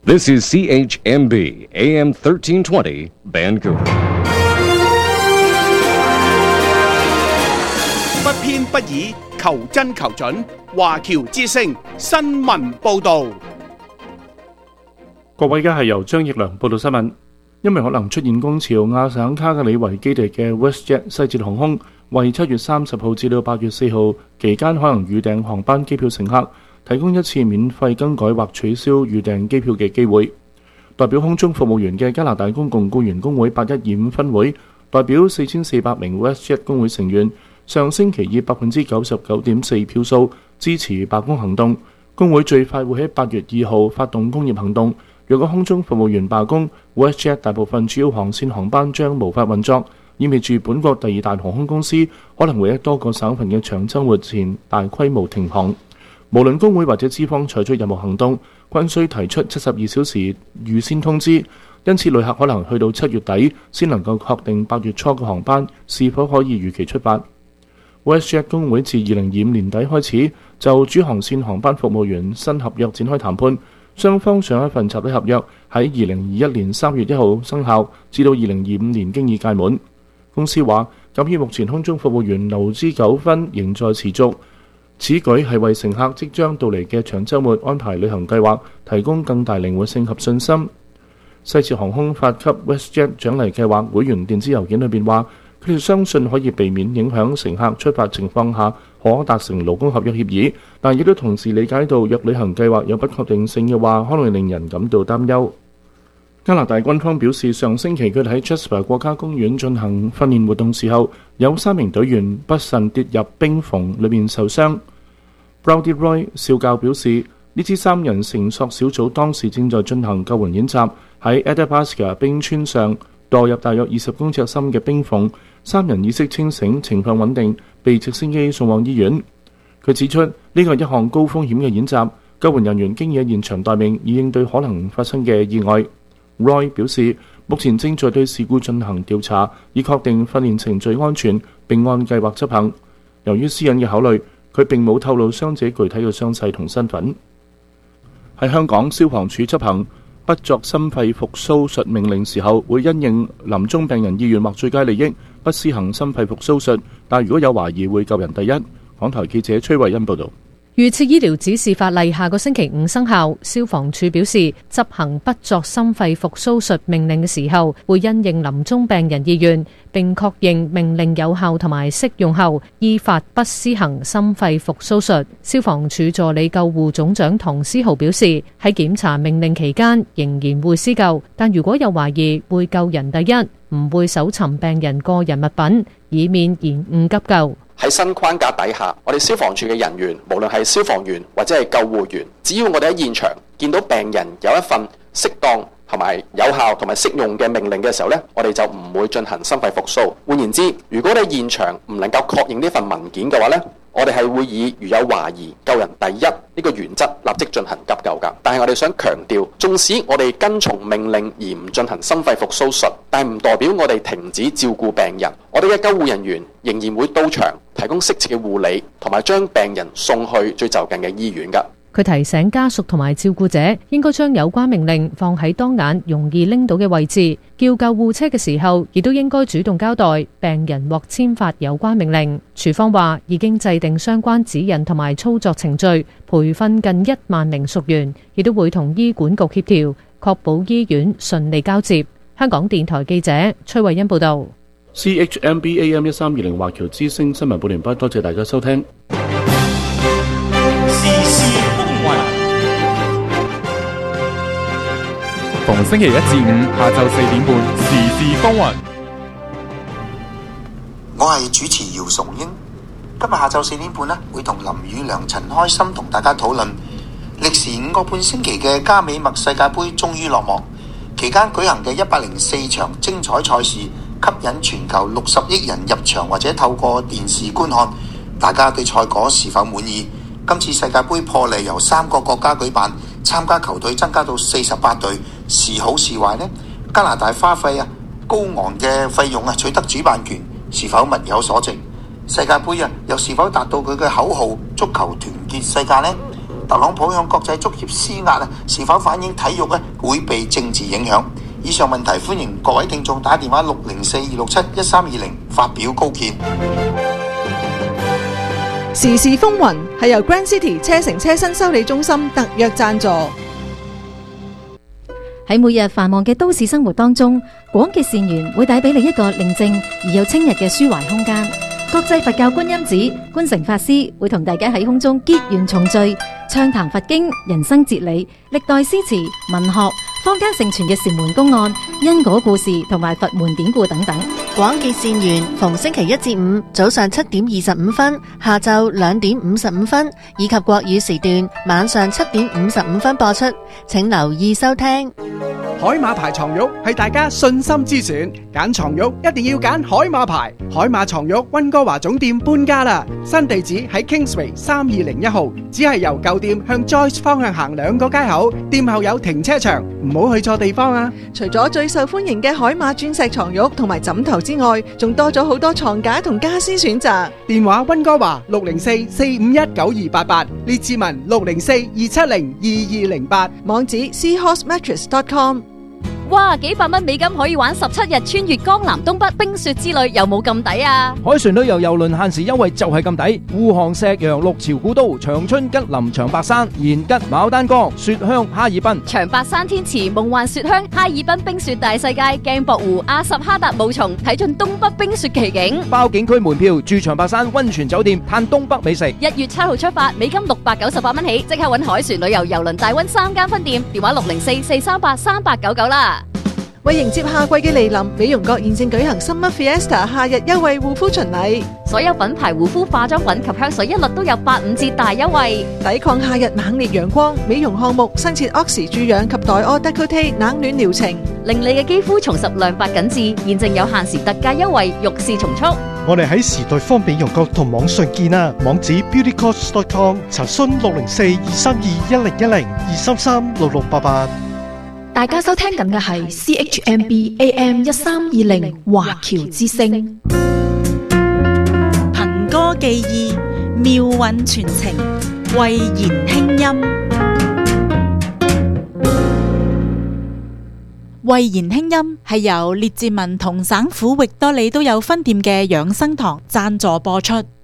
This is CHMB AM 1320 Vancouver。 不偏不倚，求真求準。華僑之聲新聞報導。 各位，而家係由張奕良報道新聞。因為可能出現工潮，亞省卡格里維基地嘅 WestJet 西捷航空為7月30號至到8月4號期間可能預訂航班機票乘客提供一次免費更改或取消預訂機票嘅機會。代表空中服務員嘅加拿大公共僱員工會815分會代表4400名 WestJet 工會成員上星期以 99.4% 票數支持罷工行動。工會最快會喺8月2號發動工業行動。若果空中服務員罷工， WestJet 大部分主要航線航班將無法運作，意味住本國第二大航空公司可能會喺多個省份嘅長週末前大規模停航。無論工會或者資方採取任何行動，均需提出72小時預先通知，因此旅客可能去到7月底先能夠確定8月初嘅航班是否可以如期出發。WestJet 工會自2025年底開始就主航線航班服務員新合約展開談判。雙方上一份集體合約喺2021年3月1號生效，至到2025年經已屆滿。公司話，鑑於目前空中服務員勞資糾紛仍在持續，此舉係為乘客即將到嚟嘅長週末安排旅行計劃提供更大靈活性及信心。西捷航空發給 WestJet 獎勵計劃會員電子郵件裏邊話，佢哋相信可以避免影響乘客出發情況下可達成勞工合約協議，但亦都同時理解到若旅行計劃有不確定性嘅話，可能令人感到擔憂。加拿大軍方表示，上星期佢哋喺 Jasper 國家公園進行訓練活動時候，有3名隊員不慎跌入冰縫裏面受傷。Brody Roy 少校表示，呢支3人繩索小組當時正在進行救援演習，喺 Athabasca 冰川上墮入大約20公尺深嘅冰縫，3人意識清醒，情況穩定，被直升機送往醫院。佢指出，呢個係一項高風險嘅演習，救援人員經已喺現場待命，以應對可能發生嘅意外。Roy 表示，目前正在對事故進行調查，以確定訓練程序安全，並按計劃執行。由於私隱嘅考慮，佢並冇透露傷者具體嘅傷勢同身份。喺香港，消防處執行不作心肺復甦術命令時候，會因應臨終病人意願或最佳利益，不施行心肺復甦術，但如果有懷疑，會救人第一。港台記者崔慧欣報導。 預設醫療指示法例下個星期5生效，消防處表示執行不作心肺復甦術命令嘅時候，會因應臨終病人意願，並確認命令有效同埋適用後，依法不施行心肺復甦術。消防處助理救護總長唐思豪表示，喺檢查命令期間仍然會施救，但如果有懷疑，會救人第一，唔會搜尋病人個人物品，以免延誤急救。 喺新框架底下，我哋消防處嘅人員，無論係消防員或者係救護員，只要我哋喺現場見到病人有一份適當同埋有效同埋適用嘅命令嘅時候呢，我哋就唔會進行心肺復甦。換言之，如果你喺現場唔能夠確認呢份文件嘅話呢，我哋係會以如有懷疑救人第一呢個原則立即進行急救㗎。但係我哋想強調，縱使我哋跟從命令而唔進行心肺復甦術，但係唔代表我哋停止照顧病人。我哋嘅救護人員仍然會到場提供適切嘅護理，同埋將病人送去最就近嘅醫院㗎。 佢提醒家屬同埋照顧者應該將有關命令放喺當眼容易拎到嘅位置，叫救護車嘅時候亦都應該主動交代病人獲簽發有關命令。處方話已經制定相關指引同埋操作程序，培訓近1萬名屬員，亦都會同醫管局協調，確保醫院順利交接。香港電台記者崔慧欣報道。 CHMB AM 1320華僑之聲新聞報聯播，多謝大家收聽。 逢星期1至5下晝4點半，時事風雲。 我係主持姚崇英，今日下晝4點半呢，會同林宇良、陳開心同大家討論歷時5個半星期嘅加美麥世界盃終於落幕，期間舉行嘅104場精彩賽事，吸引全球60億人入場或者透過電視觀看。大家對賽果是否滿意？今次世界盃破例由3個國家舉辦，參加球隊增加到48隊，是好是壞呢？加拿大花費高昂嘅費用取得主辦權，是否物有所值？世界盃又是否達到佢嘅口號足球團結世界呢？ 特朗普向國際足協施壓是否反映體育會被政治影響？以上問題歡迎各位聽眾打電話604-267-1320發表高見。 時事風雲係由 Grand City 車城車身修理中心特約贊助。 喺每日繁忙嘅都市生活當中，廣結善緣會帶俾你一個寧靜而又清逸嘅抒懷空間。國際佛教觀音寺觀誠法師會同大家喺空中結緣重聚，暢談佛經、人生哲理、歷代詩詞、文學、坊間盛傳嘅禪門公案、因果故事同埋佛門典故等等。 廣結善緣逢星期一至五早上7點25分、下晝2點55分，以及國語時段晚上7點55分播出，請留意收聽。 海馬牌床褥係大家信心之選，揀床褥一定要揀海馬牌。海馬床褥溫哥華總店搬家啦，新地址喺 Kingsway 3201號，只係由舊店向 Joyce 方向行2個街口，店後有停車場，唔好去錯地方啊！ 除咗最受歡迎嘅海馬鑽石床褥同埋枕頭之外，仲多咗好多床架同家私選擇。 電話溫哥華604-451-9288，列治文604-270-2208， 網址 seahorsemattress.com。 哇！幾百蚊美金可以玩17日穿越江南東北冰雪之旅，有冇咁抵啊？ 海船旅遊郵輪限時優惠就係咁抵，護航石洋、六朝古都、長春吉林、長白山、延吉、牡丹江、雪鄉、哈爾濱、 長白山天池、夢幻雪鄉、哈爾濱冰雪大世界、鏡泊湖、阿什哈達霧叢，睇盡東北冰雪奇景。 包景區門票，住長白山溫泉酒店，嘆東北美食。 1月7號出發，美金698蚊起，即刻搵海船旅遊郵輪大溫3間分店，電話604-438-3899啦。 為迎接夏季嘅嚟臨，美容閣現正舉行 Summer Fiesta 夏日優惠護膚巡禮， 所有品牌護膚化妝品及香水一律都有85折大優惠， 抵抗夏日猛烈陽光。美容項目新設 Oxy 注氧及黛柯 Décolleté 冷暖療程， 令你嘅肌膚重拾亮白緊緻。現正有限時特價優惠，欲試從速。 我哋喺時代方美容閣同網上見啊，網址 beautycost.com， 查詢604-232-1010-233-6688。 大家收聽緊嘅係 CHMB AM 1320華僑之聲， 憑歌寄意，妙韻傳情，慧言輕音。慧言輕音係由列治文同省府域多利都有分店嘅養生堂贊助播出。